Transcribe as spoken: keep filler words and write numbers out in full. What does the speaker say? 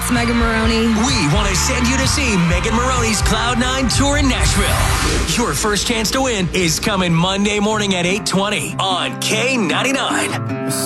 It's Megan Maroney. We want to send you to see Megan Maroney's Cloud nine Tour in Nashville. Your first chance to win is coming Monday morning at eight twenty on K ninety-nine.